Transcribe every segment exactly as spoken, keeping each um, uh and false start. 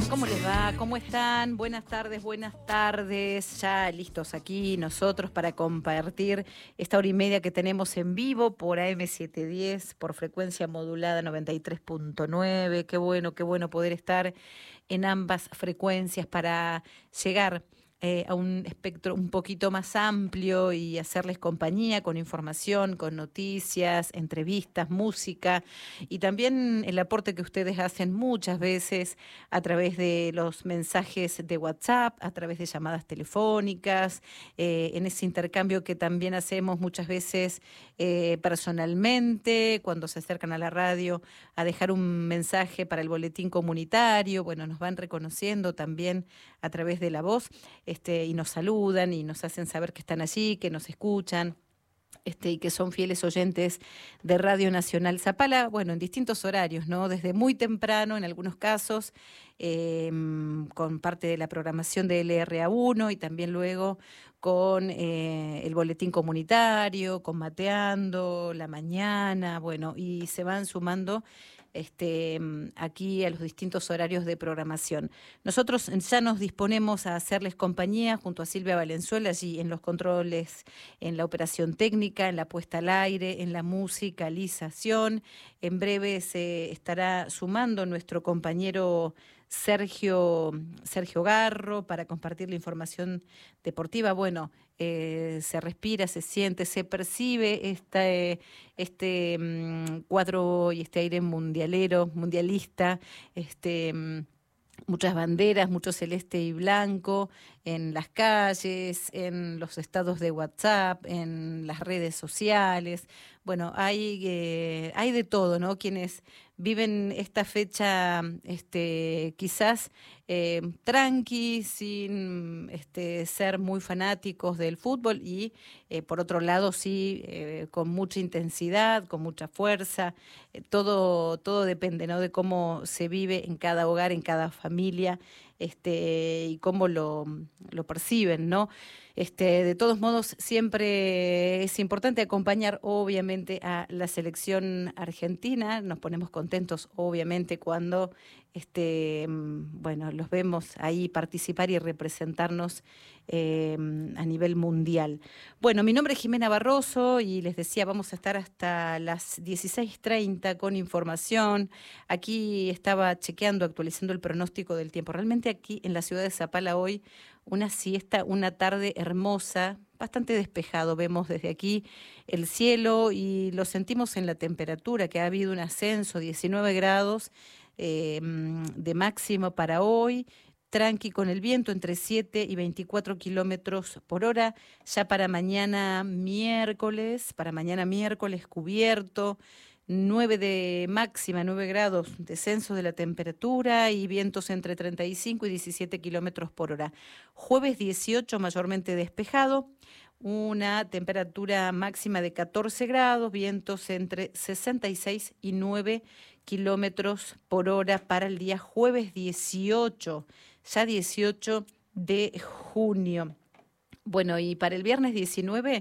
¿Cómo les va? ¿Cómo están? Buenas tardes, buenas tardes. Ya listos aquí nosotros para compartir esta hora y media que tenemos en vivo por A M setecientos diez, por frecuencia modulada noventa y tres punto nueve. Qué bueno, qué bueno poder estar en ambas frecuencias para llegar eh, a un espectro un poquito más amplio y hacerles compañía con información, con noticias, entrevistas, música y también el aporte que ustedes hacen muchas veces a través de los mensajes de WhatsApp, a través de llamadas telefónicas, eh, en ese intercambio que también hacemos muchas veces eh, personalmente, cuando se acercan a la radio a dejar un mensaje para el boletín comunitario. Bueno, nos van reconociendo también a través de la voz, este, y nos saludan y nos hacen saber que están allí, que nos escuchan. Este, y que son fieles oyentes de Radio Nacional Zapala, bueno, en distintos horarios, ¿no? Desde muy temprano, en algunos casos, eh, con parte de la programación de L R A uno y también luego con eh, el boletín comunitario, con Mateando, La Mañana, bueno, y se van sumando este, aquí a los distintos horarios de programación. Nosotros ya nos disponemos a hacerles compañía junto a Silvia Valenzuela, allí en los controles, en la operación técnica, en la puesta al aire, en la musicalización. En breve se estará sumando nuestro compañero Sergio, Sergio Garro para compartir la información deportiva. Bueno, eh, se respira, se siente, se percibe esta, eh, este um, cuadro y este aire mundialero, mundialista, este... Um, muchas banderas, mucho celeste y blanco en las calles, en los estados de WhatsApp, en las redes sociales. Bueno, hay, eh, hay de todo, ¿no? Quienes viven esta fecha este, quizás eh, tranqui, sin este, ser muy fanáticos del fútbol y eh, por otro lado sí, eh, con mucha intensidad, con mucha fuerza. Eh, todo, todo depende, ¿no? De cómo se vive en cada hogar, en cada familia, este, y cómo lo, lo perciben, ¿no? Este, de todos modos, siempre es importante acompañar, obviamente, a la selección argentina. Nos ponemos contentos, obviamente, cuando este, bueno, los vemos ahí participar y representarnos eh, a nivel mundial. Bueno, mi nombre es Jimena Barroso y les decía, vamos a estar hasta las dieciséis treinta con información. Aquí estaba chequeando, actualizando el pronóstico del tiempo. Realmente aquí en la ciudad de Zapala hoy una siesta, una tarde hermosa, bastante despejado. Vemos desde aquí el cielo y lo sentimos en la temperatura, que ha habido un ascenso, diecinueve grados eh, de máximo para hoy. Tranqui con el viento entre siete y veinticuatro kilómetros por hora. Ya para mañana miércoles, para mañana miércoles cubierto. nueve de máxima, nueve grados, descenso de la temperatura y vientos entre treinta y cinco y diecisiete kilómetros por hora. Jueves dieciocho, mayormente despejado, una temperatura máxima de catorce grados, vientos entre sesenta y seis y nueve kilómetros por hora para el día jueves dieciocho, ya dieciocho de junio. Bueno, y para el viernes diecinueve,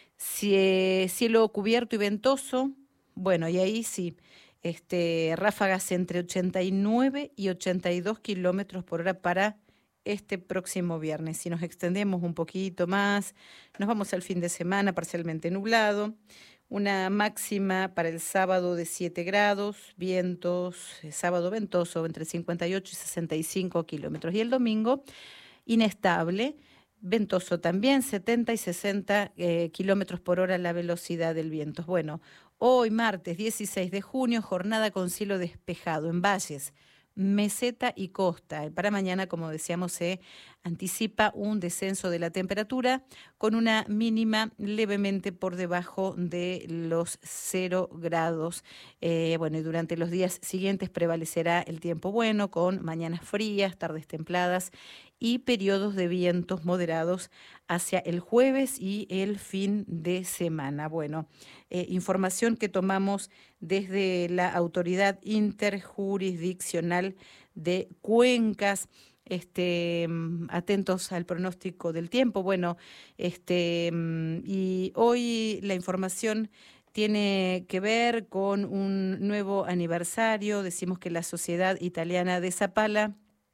cielo cubierto y ventoso. Bueno, y ahí sí, este, ráfagas entre ochenta y nueve y ochenta y dos kilómetros por hora para este próximo viernes. Si nos extendemos un poquito más, nos vamos al fin de semana parcialmente nublado, una máxima para el sábado de siete grados, vientos, eh, sábado ventoso entre cincuenta y ocho y sesenta y cinco kilómetros. Y el domingo, inestable, ventoso también, setenta y sesenta eh, kilómetros por hora la velocidad del viento. Bueno, hoy martes dieciséis de junio, jornada con cielo despejado en valles, meseta y costa. Para mañana, como decíamos, se anticipa un descenso de la temperatura con una mínima levemente por debajo de los cero grados. Eh, bueno, y durante los días siguientes prevalecerá el tiempo bueno, con mañanas frías, tardes templadas y periodos de vientos moderados hacia el jueves y el fin de semana. Bueno, eh, información que tomamos desde la Autoridad Interjurisdiccional de Cuencas. Este, atentos al pronóstico del tiempo. Bueno, este, y hoy la información tiene que ver con un nuevo aniversario. Decimos que la Sociedad Italiana de Zapala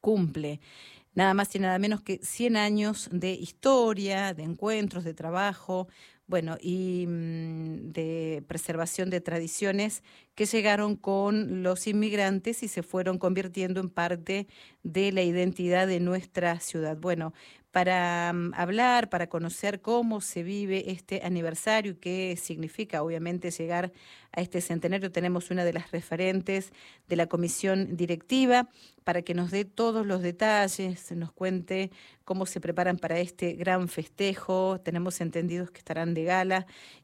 cumple nada más y nada menos que cien años de historia, de encuentros, de trabajo, bueno, y mm, de preservación de tradiciones que llegaron con los inmigrantes y se fueron convirtiendo en parte de la identidad de nuestra ciudad. Bueno, para mm, hablar, para conocer cómo se vive este aniversario y qué significa, obviamente, llegar a este centenario, tenemos una de las referentes de la comisión directiva para que nos dé todos los detalles, nos cuente cómo se preparan para este gran festejo. Tenemos entendidos que estarán de gala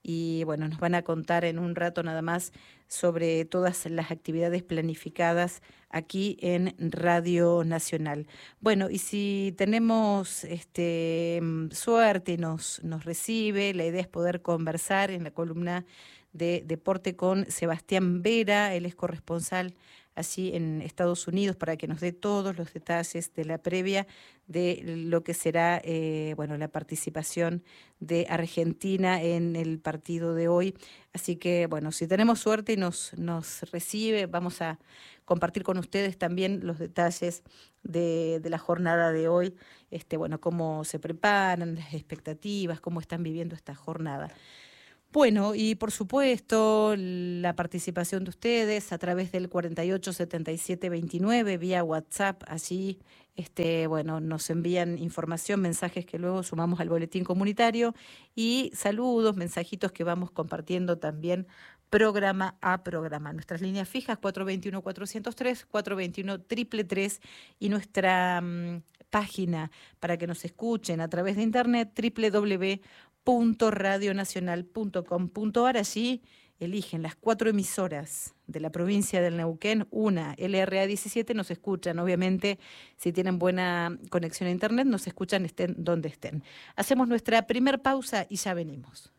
y bueno, nos van a contar en un rato nada más sobre todas las actividades planificadas aquí en Radio Nacional. Bueno, y si tenemos este, suerte y nos, nos recibe, la idea es poder conversar en la columna de deporte con Sebastián Vera, él es corresponsal allí en Estados Unidos, para que nos dé todos los detalles de la previa de lo que será eh, bueno, la participación de Argentina en el partido de hoy. Así que, bueno, si tenemos suerte y nos, nos recibe, vamos a compartir con ustedes también los detalles de, de la jornada de hoy, este, bueno, cómo se preparan, las expectativas, cómo están viviendo esta jornada. Bueno, y por supuesto, la participación de ustedes a través del cuarenta y ocho setenta y siete veintinueve vía WhatsApp, allí este, bueno, nos envían información, mensajes que luego sumamos al boletín comunitario y saludos, mensajitos que vamos compartiendo también programa a programa. Nuestras líneas fijas cuatro dos uno cuatro cero tres, cuatro dos uno tres tres tres y nuestra um, página para que nos escuchen a través de internet doble u doble u doble u punto radio nacional punto com punto a r. Allí eligen las cuatro emisoras de la provincia del Neuquén, una, L R A diecisiete, nos escuchan, obviamente, si tienen buena conexión a internet, nos escuchan estén donde estén. Hacemos nuestra primer pausa y ya venimos.